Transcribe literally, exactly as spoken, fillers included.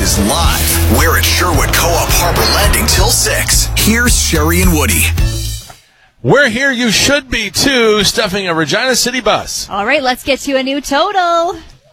is live. We're at Sherwood Co-op Harbor Landing till six. Here's Sherry and Woody. We're here, you should be too, stuffing a Regina City bus. All right, let's get to a new total.